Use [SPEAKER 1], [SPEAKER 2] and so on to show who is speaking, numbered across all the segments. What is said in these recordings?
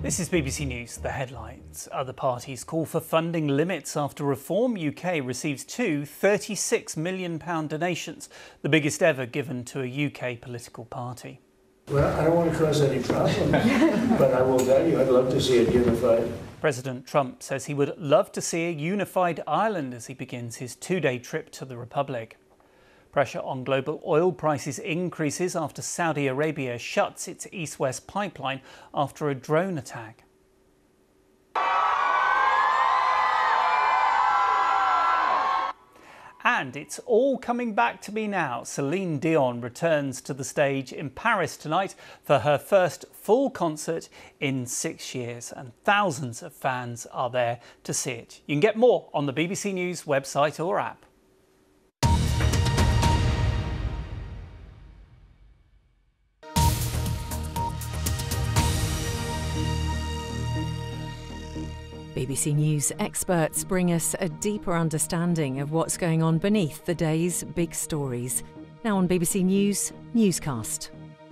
[SPEAKER 1] This is BBC News, the headlines. Other parties call for funding limits after Reform UK receives two £36 million donations, the biggest ever given to a UK political party.
[SPEAKER 2] Well, I don't want to cause any problems, but I will tell you, I'd love to see it unified.
[SPEAKER 1] President Trump says he would love to see a unified Ireland as he begins his two-day trip to the Republic. Pressure on global oil prices increases after Saudi Arabia shuts its east-west pipeline after a drone attack. And it's all coming back to me now. Celine Dion returns to the stage in Paris tonight for her first full concert in 6 years, and thousands of fans are there to see it. You can get more on the BBC News website or app.
[SPEAKER 3] BBC News experts bring us a deeper understanding of what's going on beneath the day's big stories. Now on BBC News, Newscast.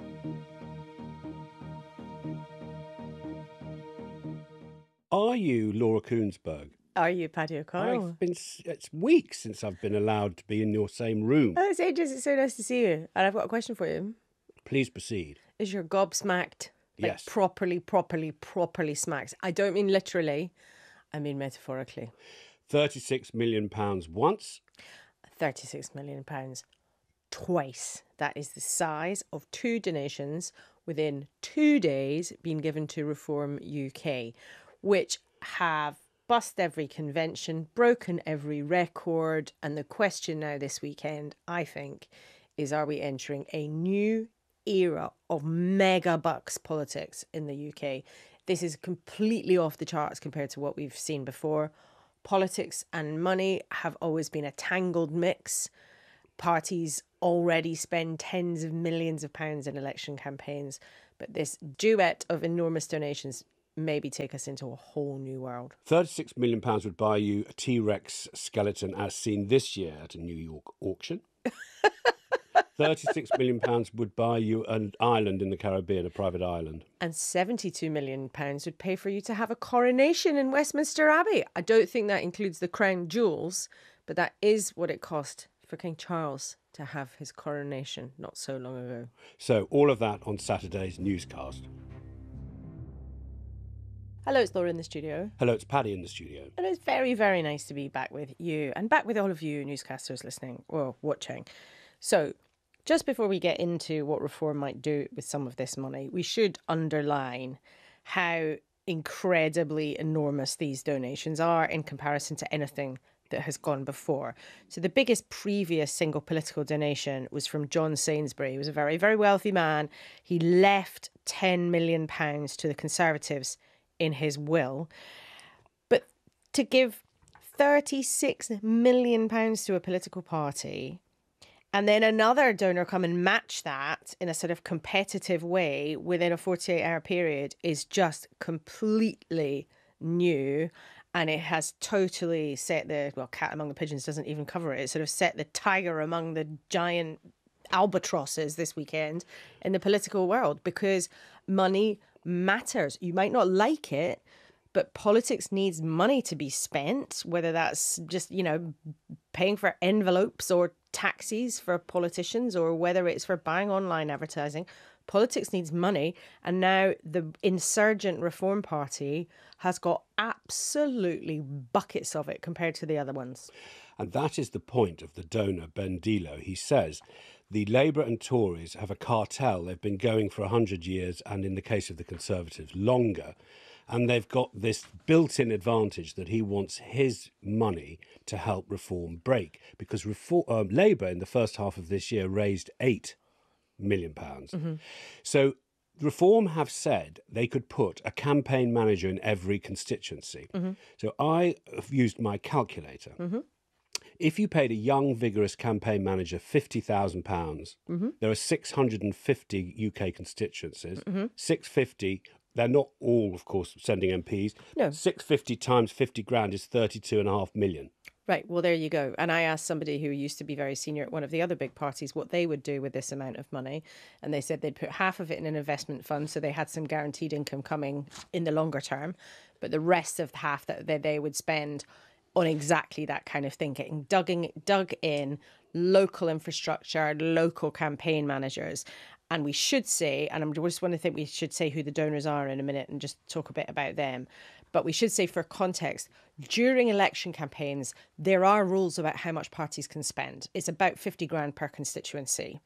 [SPEAKER 4] Are you Laura Koonsberg?
[SPEAKER 5] Are you Paddy O'Connell?
[SPEAKER 4] It's weeks since I've been allowed to be in your same room.
[SPEAKER 5] Oh, it's ages. It's so nice to see you. And I've got a question for you.
[SPEAKER 4] Please proceed.
[SPEAKER 5] Is your gobsmacked? Like
[SPEAKER 4] Yes.
[SPEAKER 5] properly smacked. I don't mean literally. I mean metaphorically.
[SPEAKER 4] £36 million once.
[SPEAKER 5] £36 million twice. That is the size of two donations within 2 days being given to Reform UK, which have bust every convention, broken every record. And the question now this weekend, I think, is are we entering a new era of mega bucks politics in the UK? This is completely off the charts compared to what we've seen before. Politics and money have always been a tangled mix. Parties already spend tens of millions of pounds in election campaigns, but this duet of enormous donations maybe take us into a whole new world.
[SPEAKER 4] £36 million would buy you a T-Rex skeleton as seen this year at a New York auction. £36 million would buy you an island in the Caribbean, a private island.
[SPEAKER 5] And £72 million would pay for you to have a coronation in Westminster Abbey. I don't think that includes the crown jewels, but that is what it cost for King Charles to have his coronation not so long ago.
[SPEAKER 4] So all of that on Saturday's newscast.
[SPEAKER 5] Hello, it's Laura in the studio.
[SPEAKER 4] Hello, it's Paddy in the studio.
[SPEAKER 5] And it's very, very nice to be back with you and back with all of you newscasters listening or watching. So just before we get into what Reform might do with some of this money, we should underline how incredibly enormous these donations are in comparison to anything that has gone before. So the biggest previous single political donation was from John Sainsbury. He was a very, very wealthy man. He left £10 million to the Conservatives in his will. But to give £36 million to a political party and then another donor come and match that in a sort of competitive way within a 48-hour period is just completely new. And it has totally set the, well, cat among the pigeons doesn't even cover it. It sort of set the tiger among the giant albatrosses this weekend in the political world, because money matters. You might not like it, but politics needs money to be spent, whether that's just, paying for envelopes or taxis for politicians, or whether it's for buying online advertising. Politics needs money. And now the insurgent Reform Party has got absolutely buckets of it compared to the other ones.
[SPEAKER 4] And that is the point of the donor, Ben Dilo. He says the Labour and Tories have a cartel. They've been going for 100 years, and in the case of the Conservatives, longer. And they've got this built-in advantage that he wants his money to help Reform break, because Labour in the first half of this year raised £8 million. Mm-hmm. So Reform have said they could put a campaign manager in every constituency. Mm-hmm. So I have used my calculator. Mm-hmm. If you paid a young, vigorous campaign manager £50,000, mm-hmm. there are 650 UK constituencies, mm-hmm. 650. They're not all, of course, sending MPs.
[SPEAKER 5] No.
[SPEAKER 4] 650 times 50 grand is 32.5 million.
[SPEAKER 5] Right, well, there you go. And I asked somebody who used to be very senior at one of the other big parties what they would do with this amount of money. And they said they'd put half of it in an investment fund, so they had some guaranteed income coming in the longer term. But the rest of the half that they would spend on exactly that kind of thing, getting dug in local infrastructure, local campaign managers. And we should say, and I just want to think we should say who the donors are in a minute and just talk a bit about them. But we should say, for context, during election campaigns, there are rules about how much parties can spend. It's about 50 grand per constituency.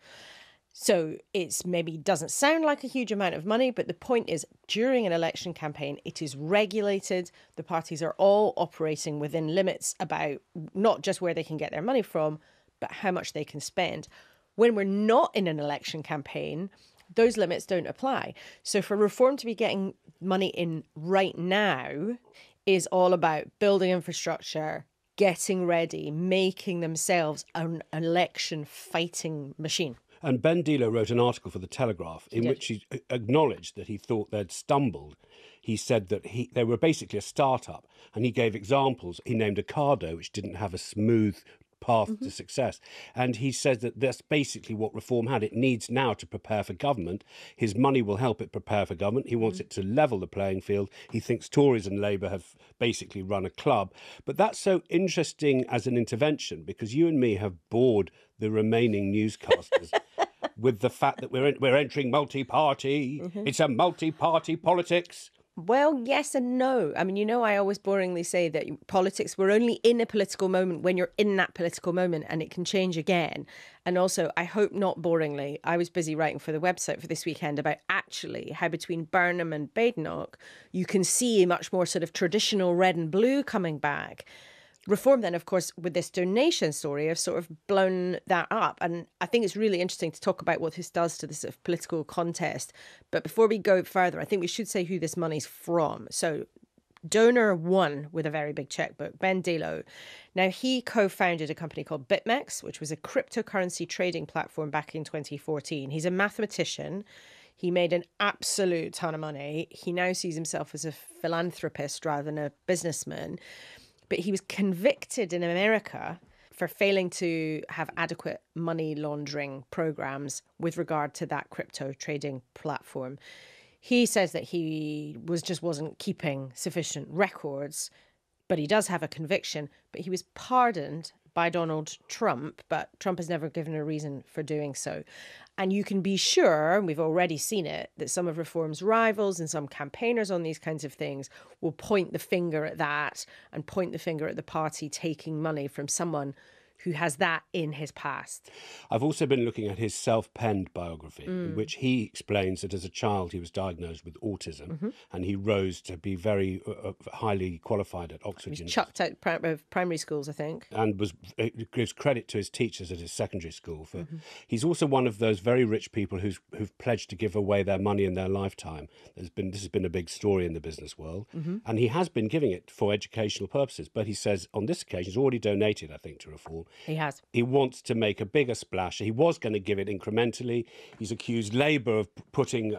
[SPEAKER 5] So it's maybe doesn't sound like a huge amount of money, but the point is, during an election campaign, it is regulated. The parties are all operating within limits about not just where they can get their money from, but how much they can spend. When we're not in an election campaign, those limits don't apply. So for Reform to be getting money in right now is all about building infrastructure, getting ready, making themselves an election fighting machine.
[SPEAKER 4] And Ben Dilo wrote an article for The Telegraph in which he acknowledged that he thought they'd stumbled. He said that they were basically a startup, and he gave examples. He named Ocado, which didn't have a smooth path to success. And he says that that's basically what Reform had. It needs now to prepare for government. His money will help it prepare for government. He wants it to level the playing field. He thinks Tories and Labour have basically run a club. But that's so interesting as an intervention, because you and me have bored the remaining newscasters with the fact that we're entering multi-party. It's a multi-party politics.
[SPEAKER 5] Well, yes and no. I mean, I always boringly say that politics, we're only in a political moment when you're in that political moment, and it can change again. And also, I hope not boringly, I was busy writing for the website for this weekend about actually how between Burnham and Badenoch, you can see much more sort of traditional red and blue coming back. Reform then, of course, with this donation story, have sort of blown that up. And I think it's really interesting to talk about what this does to the sort of political contest. But before we go further, I think we should say who this money's from. So donor one with a very big checkbook, Ben Dilo. Now, he co-founded a company called BitMEX, which was a cryptocurrency trading platform back in 2014. He's a mathematician. He made an absolute ton of money. He now sees himself as a philanthropist rather than a businessman. But he was convicted in America for failing to have adequate money laundering programs with regard to that crypto trading platform. He says that he wasn't keeping sufficient records, but he does have a conviction. But he was pardoned by Donald Trump, but Trump has never given a reason for doing so. And you can be sure, and we've already seen it, that some of Reform's rivals and some campaigners on these kinds of things will point the finger at that and point the finger at the party taking money from someone who has that in his past.
[SPEAKER 4] I've also been looking at his self-penned biography, in which he explains that as a child he was diagnosed with autism, and he rose to be very highly qualified at Oxford University.
[SPEAKER 5] Chucked out of primary schools, I think.
[SPEAKER 4] And gives credit to his teachers at his secondary school. He's also one of those very rich people who've pledged to give away their money in their lifetime. This has been a big story in the business world, and he has been giving it for educational purposes. But he says on this occasion he's already donated, I think, to Reform.
[SPEAKER 5] He has.
[SPEAKER 4] He wants to make a bigger splash. He was going to give it incrementally. He's accused Labour of putting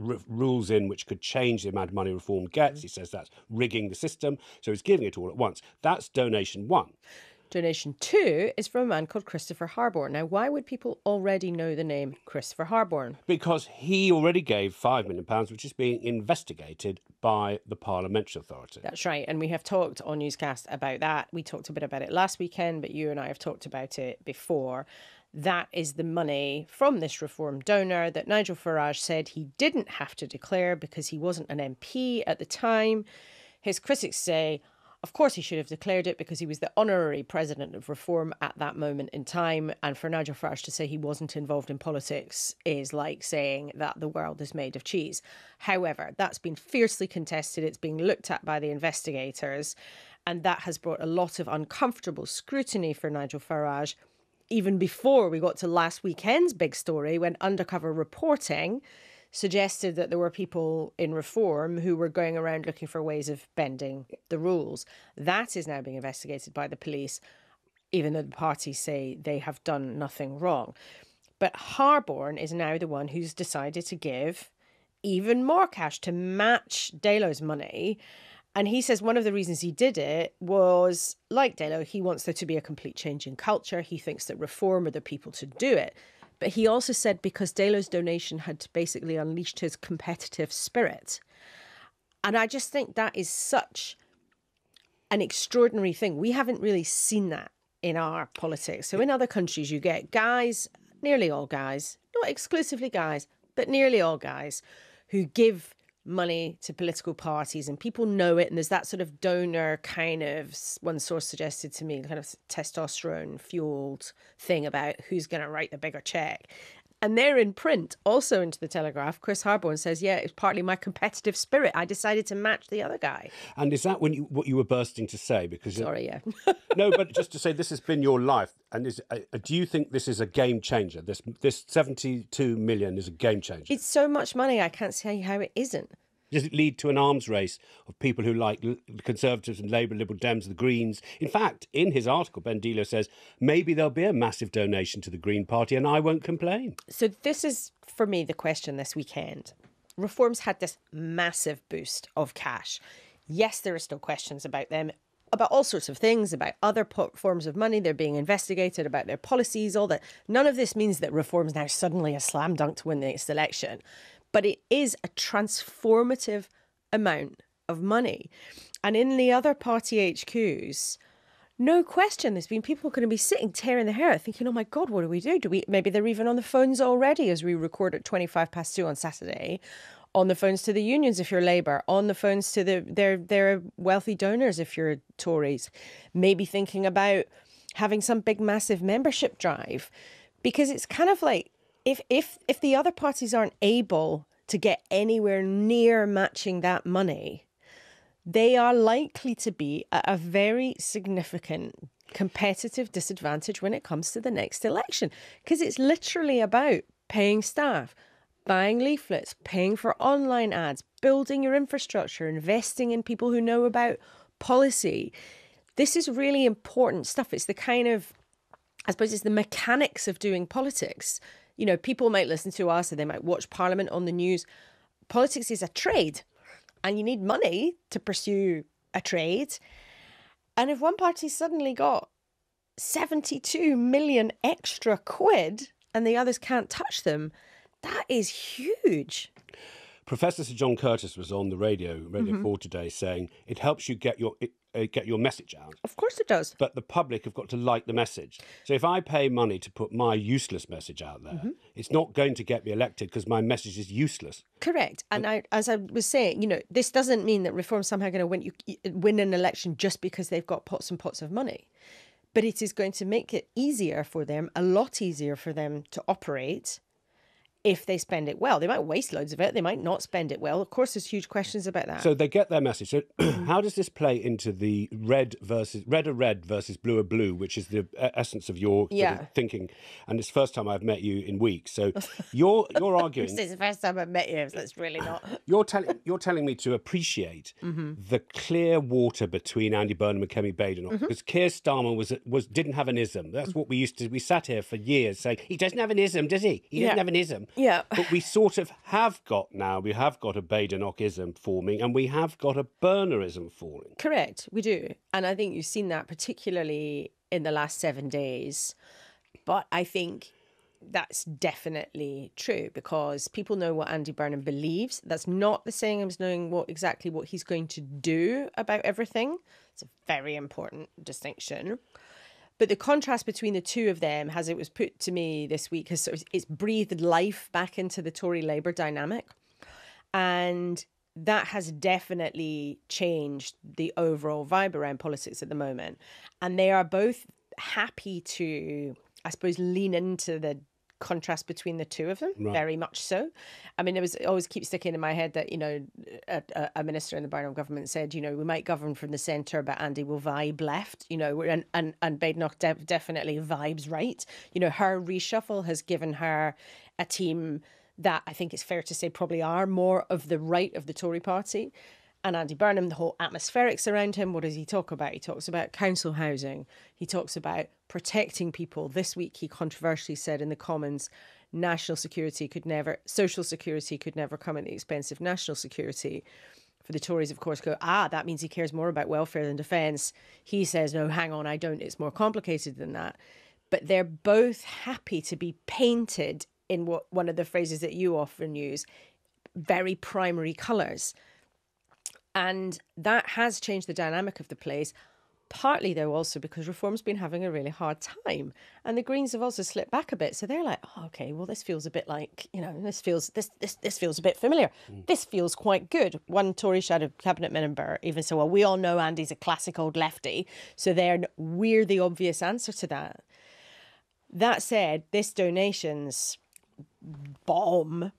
[SPEAKER 4] rules in which could change the amount of money Reform gets. He says that's rigging the system. So he's giving it all at once. That's donation one.
[SPEAKER 5] Donation two is from a man called Christopher Harborne. Now, why would people already know the name Christopher Harborne?
[SPEAKER 4] Because he already gave £5 million, which is being investigated by the Parliamentary Authority.
[SPEAKER 5] That's right. And we have talked on Newscast about that. We talked a bit about it last weekend, but you and I have talked about it before. That is the money from this Reform donor that Nigel Farage said he didn't have to declare because he wasn't an MP at the time. His critics say, of course, he should have declared it because he was the honorary president of Reform at that moment in time. And for Nigel Farage to say he wasn't involved in politics is like saying that the world is made of cheese. However, that's been fiercely contested. It's being looked at by the investigators. And that has brought a lot of uncomfortable scrutiny for Nigel Farage, even before we got to last weekend's big story when undercover reporting suggested that there were people in Reform who were going around looking for ways of bending the rules. That is now being investigated by the police, even though the parties say they have done nothing wrong. But Harborne is now the one who's decided to give even more cash to match Delo's money. And he says one of the reasons he did it was, like Delo, he wants there to be a complete change in culture. He thinks that Reform are the people to do it. But he also said because Delo's donation had basically unleashed his competitive spirit. And I just think that is such an extraordinary thing. We haven't really seen that in our politics. So in other countries, you get guys, nearly all guys, not exclusively guys, but nearly all guys who give money to political parties, and people know it. And there's that sort of donor kind of, one source suggested to me, kind of testosterone fueled thing about who's going to write the bigger check. And they're in print, also into the Telegraph. Chris Harborne says, yeah, it's partly my competitive spirit. I decided to match the other guy.
[SPEAKER 4] And is that what you were bursting to say? Because
[SPEAKER 5] Sorry, yeah.
[SPEAKER 4] No, but just to say this has been your life. And do you think this is a game changer? This 72 million is a game changer?
[SPEAKER 5] It's so much money, I can't see how it isn't.
[SPEAKER 4] Does it lead to an arms race of people who like the Conservatives and Labour, Liberal Dems, the Greens? In fact, in his article, Bendilo says maybe there'll be a massive donation to the Green Party and I won't complain.
[SPEAKER 5] So this is, for me, the question this weekend. Reform's had this massive boost of cash. Yes, there are still questions about them, about all sorts of things, about other forms of money. They're being investigated, about their policies, all that. None of this means that Reform's now suddenly a slam dunk to win the next election. But it is a transformative amount of money. And in the other party HQs, no question, there's been people going to be sitting, tearing their hair out, thinking, oh my God, what do we do? Maybe they're even on the phones already as we record at 2:25 on Saturday, on the phones to the unions if you're Labour, on the phones to their wealthy donors if you're Tories, maybe thinking about having some big, massive membership drive. Because it's kind of like, if the other parties aren't able to get anywhere near matching that money, they are likely to be at a very significant competitive disadvantage when it comes to the next election. Because it's literally about paying staff, buying leaflets, paying for online ads, building your infrastructure, investing in people who know about policy. This is really important stuff. It's the kind of, I suppose it's the mechanics of doing politics. You know, people might listen to us and they might watch Parliament on the news. Politics is a trade and you need money to pursue a trade. And if one party suddenly got 72 million extra quid and the others can't touch them, that is huge.
[SPEAKER 4] Professor Sir John Curtis was on the Radio 4 today saying it helps you get your message out.
[SPEAKER 5] Of course it does.
[SPEAKER 4] But the public have got to like the message. So if I pay money to put my useless message out there, it's not going to get me elected because my message is useless.
[SPEAKER 5] Correct. And as I was saying, you know, this doesn't mean that Reform's somehow going to win an election just because they've got pots and pots of money. But it is going to make it easier for them, a lot easier for them to operate if they spend it well. They might waste loads of it. They might not spend it well. Of course, there's huge questions about that.
[SPEAKER 4] So they get their message. So how does this play into the red versus blue or blue, which is the essence of your sort of thinking? And it's the first time I've met you in weeks. So you're arguing.
[SPEAKER 5] This is the first time I've met you, so it's really not.
[SPEAKER 4] You're telling me to appreciate the clear water between Andy Burnham and Kemi Badenoch, because Keir Starmer didn't have an ism. That's what we sat here for years saying, he doesn't have an ism, does he? He doesn't have an ism.
[SPEAKER 5] Yeah.
[SPEAKER 4] But we sort of have got now, we have got a Badenoch-ism forming and we have got a Burnerism forming.
[SPEAKER 5] Correct, we do. And I think you've seen that particularly in the last 7 days. But I think that's definitely true because people know what Andy Burnham believes. That's not the same as knowing exactly what he's going to do about everything. It's a very important distinction. But the contrast between the two of them, as it was put to me this week, it's breathed life back into the Tory-Labour dynamic. And that has definitely changed the overall vibe around politics at the moment. And they are both happy to, I suppose, lean into the contrast between the two of them, very much so. I mean, it always keeps sticking in my head that, you know, a minister in the Burnham government said, you know, we might govern from the centre, but Andy will vibe left, you know, and Badenoch definitely vibes right. You know, her reshuffle has given her a team that I think it's fair to say probably are more of the right of the Tory party. And Andy Burnham, the whole atmospherics around him, what does he talk about? He talks about council housing. He talks about protecting people. This week, he controversially said in the Commons, social security could never come at the expense of national security. For the Tories, of course, go, that means he cares more about welfare than defence. He says, no, hang on, I don't. It's more complicated than that. But they're both happy to be painted in one of the phrases that you often use, very primary colours. And that has changed the dynamic of the place, partly, though, also because Reform's been having a really hard time. And the Greens have also slipped back a bit. So they're like, OK, well, this feels a bit like, this feels a bit familiar. This feels quite good. One Tory shadow cabinet member even said, well, we all know Andy's a classic old lefty. So we're the obvious answer to that. That said, this donations bomb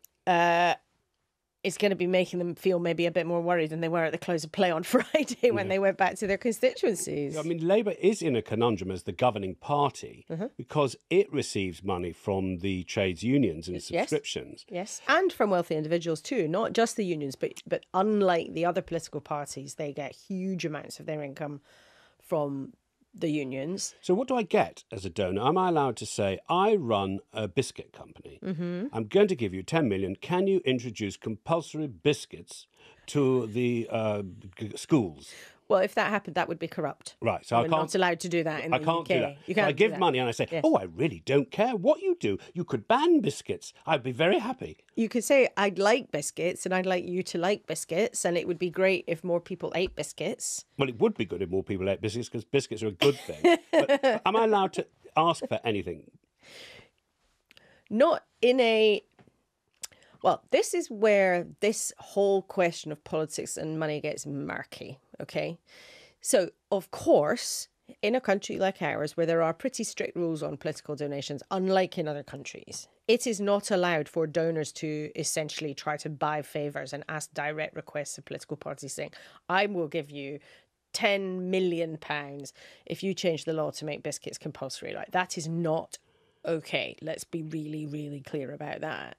[SPEAKER 5] is going to be making them feel maybe a bit more worried than they were at the close of play on Friday when they went back to their constituencies.
[SPEAKER 4] I mean, Labour is in a conundrum as the governing party because it receives money from the trades unions and subscriptions.
[SPEAKER 5] Yes, and from wealthy individuals too, not just the unions, but unlike the other political parties, they get huge amounts of their income from the unions.
[SPEAKER 4] So what do I get as a donor? Am I allowed to say, I run a biscuit company. I'm going to give you 10 million. Can you introduce compulsory biscuits to the schools?
[SPEAKER 5] Well, if that happened, that would be corrupt.
[SPEAKER 4] Right, so
[SPEAKER 5] We're
[SPEAKER 4] I can't.
[SPEAKER 5] not allowed to do that in the UK.
[SPEAKER 4] I can't do that.
[SPEAKER 5] You
[SPEAKER 4] So
[SPEAKER 5] can't
[SPEAKER 4] I
[SPEAKER 5] do
[SPEAKER 4] give
[SPEAKER 5] that.
[SPEAKER 4] money and I say, oh, I really don't care what you do. You could ban biscuits. I'd be very happy.
[SPEAKER 5] You could say, I'd like biscuits and I'd like you to like biscuits, and it would be great if more people ate biscuits.
[SPEAKER 4] Well, it would be good if more people ate biscuits because biscuits are a good thing. But am I allowed to ask for anything?
[SPEAKER 5] Not in a... Well, this is where this whole question of politics and money gets murky, okay? So, of course, in a country like ours, where there are pretty strict rules on political donations, unlike in other countries, it is not allowed for donors to essentially try to buy favours and ask direct requests of political parties saying, I will give you £10 million if you change the law to make biscuits compulsory. Like, that is not okay. Let's be really, really clear about that.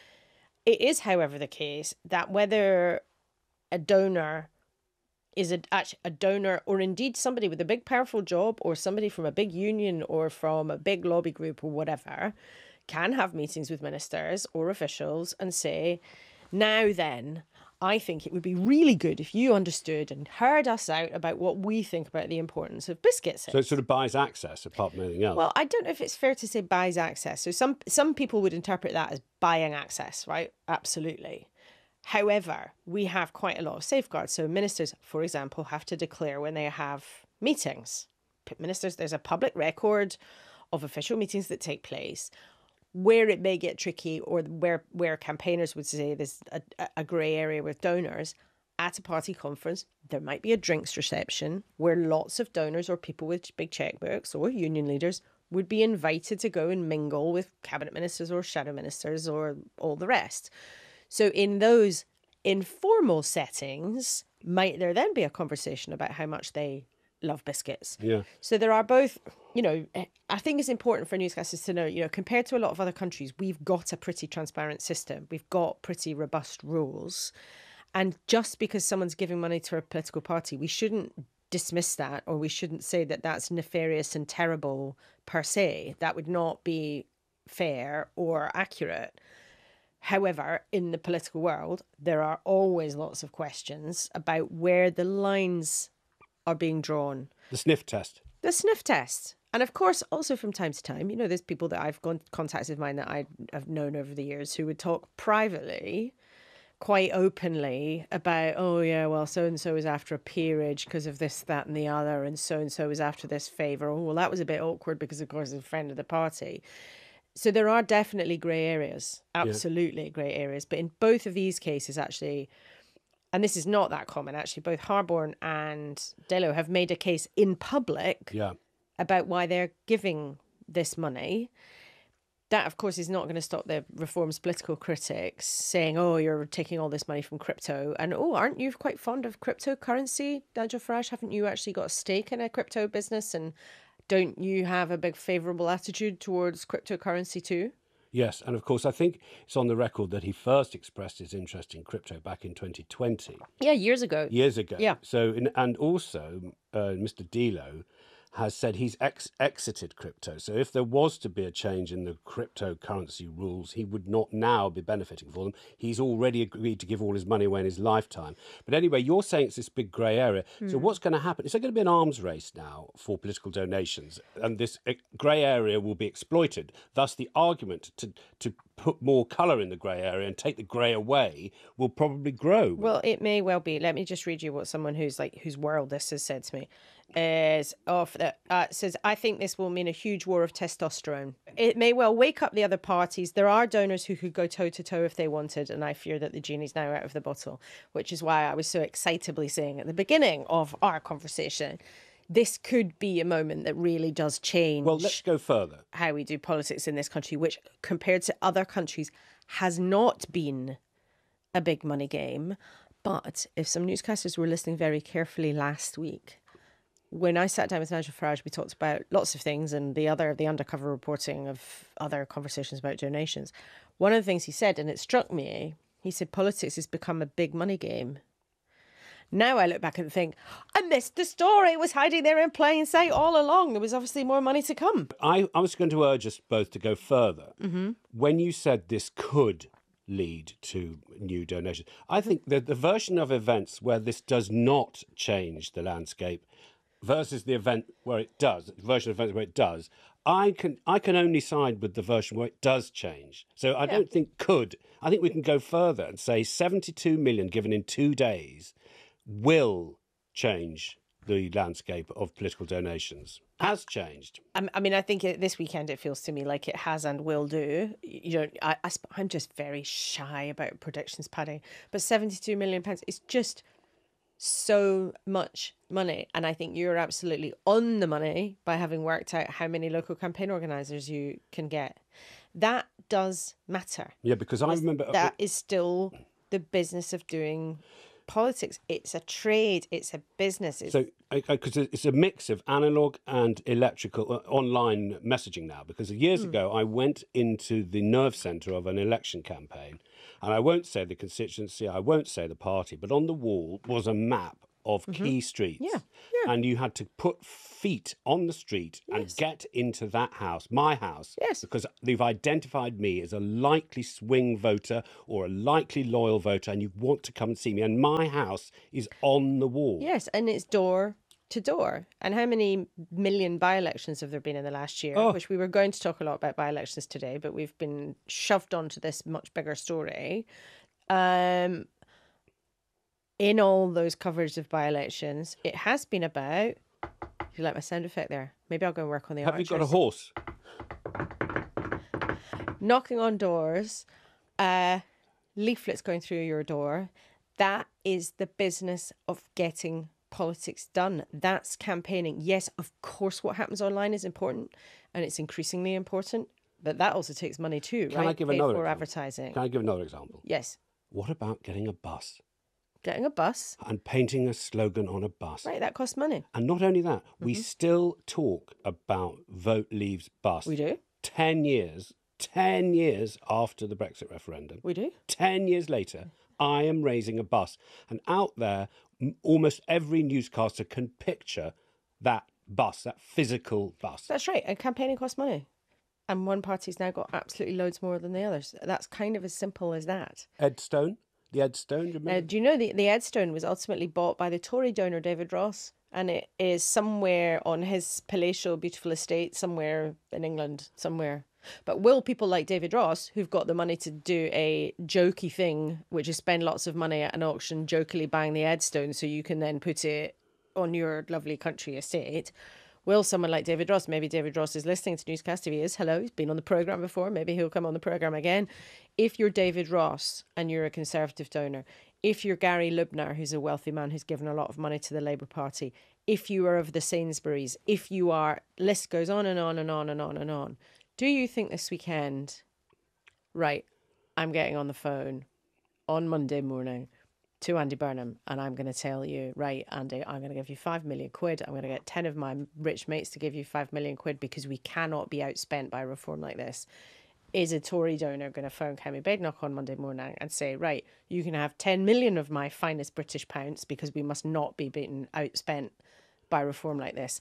[SPEAKER 5] It is, however, the case that whether a donor is a donor or indeed somebody with a big powerful job or somebody from a big union or from a big lobby group or whatever can have meetings with ministers or officials and say, now then, I think it would be really good if you understood and heard us out about what we think about the importance of biscuits.
[SPEAKER 4] So it sort of buys access apart from anything else.
[SPEAKER 5] Well, I don't know if it's fair to say buys access. So some people would interpret that as buying access, right? Absolutely. However, we have quite a lot of safeguards. So ministers, for example, have to declare when they have meetings. Ministers, there's a public record of official meetings that take place. Where it may get tricky or where campaigners would say there's a grey area with donors, at a party conference, there might be a drinks reception where lots of donors or people with big checkbooks or union leaders would be invited to go and mingle with cabinet ministers or shadow ministers or all the rest. So in those informal settings, might there then be a conversation about how much they love biscuits?
[SPEAKER 4] Yeah.
[SPEAKER 5] So there are both, I think it's important for newscasters to know, compared to a lot of other countries, we've got a pretty transparent system. We've got pretty robust rules. And just because someone's giving money to a political party, we shouldn't dismiss that, or we shouldn't say that that's nefarious and terrible per se. That would not be fair or accurate. However, in the political world, there are always lots of questions about where the lines are being drawn.
[SPEAKER 4] The sniff test.
[SPEAKER 5] The sniff test. And of course, also from time to time, there's people that I've contacts of mine that I have known over the years who would talk privately, quite openly about, oh yeah, well, so-and-so was after a peerage because of this, that and the other, and so-and-so was after this favour. Oh, well, that was a bit awkward because, of course, he's a friend of the party. So there are definitely grey areas, absolutely grey areas. But in both of these cases, actually, and this is not that common, actually, both Harborne and Dello have made a case in public about why they're giving this money. That, of course, is not going to stop the Reform's political critics saying, oh, you're taking all this money from crypto. And, oh, aren't you quite fond of cryptocurrency, Nigel Farage? Haven't you actually got a stake in a crypto business? And don't you have a big favourable attitude towards cryptocurrency too?
[SPEAKER 4] Yes, and of course, I think it's on the record that he first expressed his interest in crypto back in 2020.
[SPEAKER 5] Yeah, years ago.
[SPEAKER 4] Years ago.
[SPEAKER 5] Yeah.
[SPEAKER 4] So, and also, Mr. Dello has said he's exited crypto. So if there was to be a change in the cryptocurrency rules, he would not now be benefiting from them. He's already agreed to give all his money away in his lifetime. But anyway, you're saying it's this big grey area. So what's going to happen? Is there going to be an arms race now for political donations? And this grey area will be exploited. Thus, the argument to put more colour in the grey area and take the grey away will probably grow.
[SPEAKER 5] Well, it may well be. Let me just read you what someone whose world this has said to me. Says, I think this will mean a huge war of testosterone. It may well wake up the other parties. There are donors who could go toe to toe if they wanted, and I fear that the genie's now out of the bottle, which is why I was so excitably saying at the beginning of our conversation, this could be a moment that really does change.
[SPEAKER 4] Well, let's go further.
[SPEAKER 5] How we do politics in this country, which compared to other countries has not been a big money game. But if some newscasters were listening very carefully last week, when I sat down with Nigel Farage, we talked about lots of things and the undercover reporting of other conversations about donations. One of the things he said, and it struck me, he said politics has become a big money game. Now I look back and think, I missed the story. It was hiding there in plain sight all along. There was obviously more money to come.
[SPEAKER 4] I was going to urge us both to go further. Mm-hmm. When you said this could lead to new donations, I think that the version of events where this does not change the landscape versus the event where it does, the version of events where it does, I can only side with the version where it does change. So I don't think could. I think we can go further and say 72 million given in 2 days will change the landscape of political donations. Has changed.
[SPEAKER 5] I mean, I think this weekend it feels to me like it has and will do. You know, I'm just very shy about predictions, Paddy. But £72 million is just so much money, and I think you're absolutely on the money by having worked out how many local campaign organisers you can get. That does matter.
[SPEAKER 4] Yeah, because I remember
[SPEAKER 5] that is still the business of doing politics. It's a trade. It's a business.
[SPEAKER 4] Because it's a mix of analog and electrical online messaging now. Because years ago, I went into the nerve centre of an election campaign, and I won't say the constituency, I won't say the party, but on the wall was a map of key streets.
[SPEAKER 5] Yeah.
[SPEAKER 4] And you had to put feet on the street and get into that house, my house.
[SPEAKER 5] Yes.
[SPEAKER 4] Because they've identified me as a likely swing voter or a likely loyal voter, and you want to come and see me. And my house is on the wall.
[SPEAKER 5] Yes, and it's door to door. And how many million by-elections have there been in the last year? Which we were going to talk a lot about by-elections today, but we've been shoved onto this much bigger story. In all those coverage of by-elections, it has been about... You like my sound effect there? Maybe I'll go and work on the
[SPEAKER 4] Have
[SPEAKER 5] archers.
[SPEAKER 4] you got a horse?
[SPEAKER 5] Knocking on doors, leaflets going through your door. That is the business of getting politics done. That's campaigning. Yes, of course, what happens online is important, and it's increasingly important, but that also takes money too,
[SPEAKER 4] Can
[SPEAKER 5] right?
[SPEAKER 4] I give another example?
[SPEAKER 5] Advertising.
[SPEAKER 4] Can I give another example?
[SPEAKER 5] Yes.
[SPEAKER 4] What about getting a bus?
[SPEAKER 5] Getting a bus.
[SPEAKER 4] And painting a slogan on a bus.
[SPEAKER 5] Right, that costs money.
[SPEAKER 4] And not only that, we still talk about Vote Leaves Bus.
[SPEAKER 5] We do.
[SPEAKER 4] 10 years after the Brexit referendum.
[SPEAKER 5] We do.
[SPEAKER 4] 10 years later, I am raising a bus. And out there, almost every newscaster can picture that bus, that physical bus.
[SPEAKER 5] That's right. And campaigning costs money. And one party's now got absolutely loads more than the others. That's kind of as simple as that.
[SPEAKER 4] Ed Stone? The Ed Stone, do you remember?
[SPEAKER 5] Do you know the Ed Stone was ultimately bought by the Tory donor David Ross, and it is somewhere on his palatial, beautiful estate, somewhere in England, somewhere. But will people like David Ross, who've got the money to do a jokey thing, which is spend lots of money at an auction, jokily buying the Ed Stone so you can then put it on your lovely country estate, will someone like David Ross, maybe David Ross is listening to Newscast, if he is, hello, he's been on the programme before, maybe he'll come on the programme again. If you're David Ross and you're a Conservative donor, if you're Gary Lubnar, who's a wealthy man who's given a lot of money to the Labour Party, if you are of the Sainsbury's, if you are, list goes on and on and on and on and on. Do you think this weekend, right, I'm getting on the phone on Monday morning to Andy Burnham, and I'm going to tell you, right, Andy, I'm going to give you £5 million. I'm going to get 10 of my rich mates to give you £5 million because we cannot be outspent by reform like this. Is a Tory donor going to phone Kemi Badenoch on Monday morning and say, right, you can have 10 million of my finest British pounds because we must not be beaten outspent by reform like this?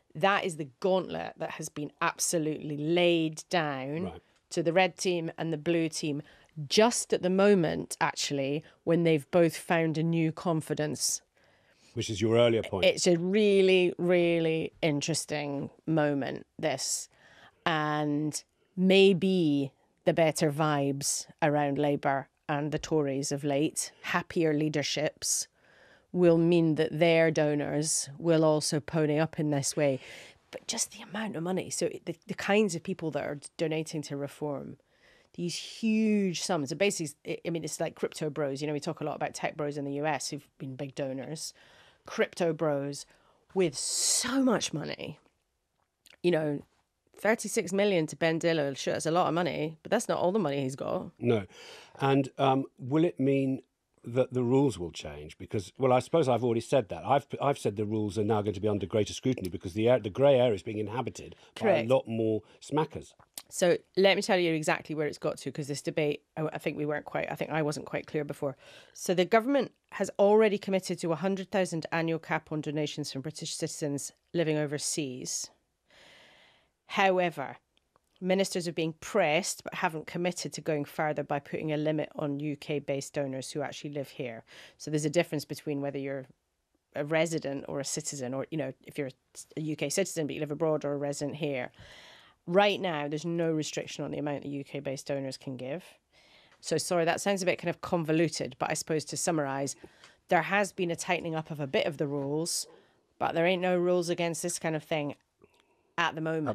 [SPEAKER 5] That is the gauntlet that has been absolutely laid down to the red team and the blue team just at the moment, actually, when they've both found a new confidence.
[SPEAKER 4] Which is your earlier point.
[SPEAKER 5] It's a really, really interesting moment, this. And maybe the better vibes around Labour and the Tories of late, happier leaderships, will mean that their donors will also pony up in this way. But just the amount of money, so the kinds of people that are donating to Reform, these huge sums. So basically, I mean, it's like crypto bros. You know, we talk a lot about tech bros in the US who've been big donors. Crypto bros with so much money. You know, 36 million to Ben Dillo, sure, that's a lot of money, but that's not all the money he's got.
[SPEAKER 4] No. And will it mean that the rules will change? Because, well, I suppose I've already said that. I've said the rules are now going to be under greater scrutiny because the grey area is being inhabited by a lot more smackers.
[SPEAKER 5] So let me tell you exactly where it's got to, because this debate, I think I wasn't quite clear before. So the government has already committed to 100,000 annual cap on donations from British citizens living overseas. However, ministers are being pressed but haven't committed to going further by putting a limit on UK-based donors who actually live here. So there's a difference between whether you're a resident or a citizen, or, you know, if you're a UK citizen but you live abroad, or a resident here. Right now, there's no restriction on the amount that UK-based donors can give. So, sorry, that sounds a bit kind of convoluted, but I suppose to summarise, there has been a tightening up of a bit of the rules, but there ain't no rules against this kind of thing at the moment.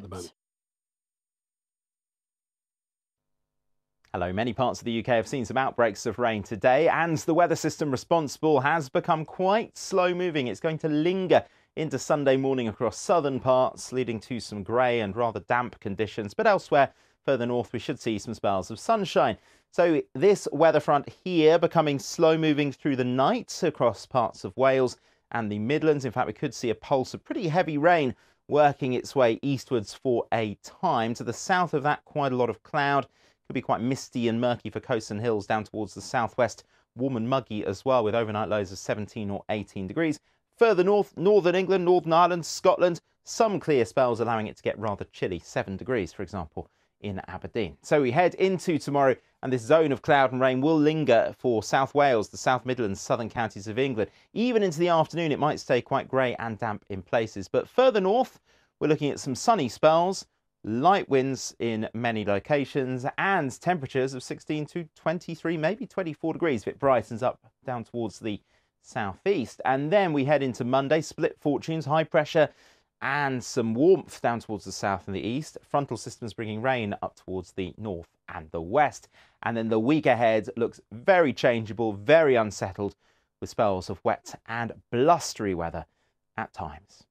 [SPEAKER 6] Hello, many parts of the UK have seen some outbreaks of rain today, and the weather system responsible has become quite slow moving. It's going to linger into Sunday morning across southern parts, leading to some grey and rather damp conditions. But elsewhere, further north, we should see some spells of sunshine. So this weather front here becoming slow moving through the night across parts of Wales and the Midlands. In fact, we could see a pulse of pretty heavy rain working its way eastwards for a time. To the south of that, quite a lot of cloud. Could be quite misty and murky for coasts and hills down towards the southwest. Warm and muggy as well, with overnight lows of 17 or 18 degrees. Further north, northern England, Northern Ireland, Scotland, some clear spells allowing it to get rather chilly, 7 degrees, for example, in Aberdeen. So we head into tomorrow, and this zone of cloud and rain will linger for South Wales, the South Midlands, southern counties of England. Even into the afternoon, it might stay quite grey and damp in places. But further north, we're looking at some sunny spells, light winds in many locations, and temperatures of 16 to 23, maybe 24 degrees if it brightens up down towards the southeast. And then we head into Monday, split fortunes, high pressure and some warmth down towards the south and the east. Frontal systems bringing rain up towards the north and the west. And then the week ahead looks very changeable, very unsettled, with spells of wet and blustery weather at times.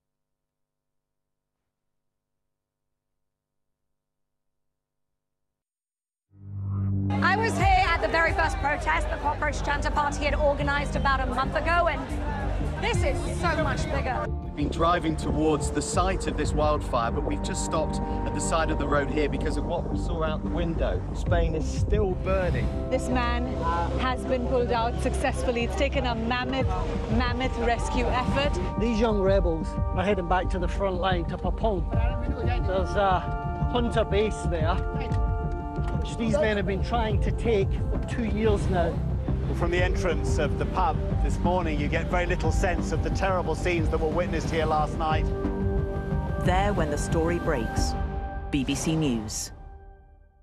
[SPEAKER 7] I was here at the very first protest the Cockroach Chanter Party had organised about a month ago, and this is so much bigger.
[SPEAKER 8] We've been driving towards the site of this wildfire, but we've just stopped at the side of the road here because of what we saw out the window. Spain is still burning.
[SPEAKER 9] This man has been pulled out successfully. It's taken a mammoth rescue effort.
[SPEAKER 10] These young rebels are heading back to the front line, to Papon. There's a Hunter base there, which these men have been trying to take for 2 years now.
[SPEAKER 11] From the entrance of the pub this morning, you get very little sense of the terrible scenes that were witnessed here last night.
[SPEAKER 12] There when the story breaks. BBC News.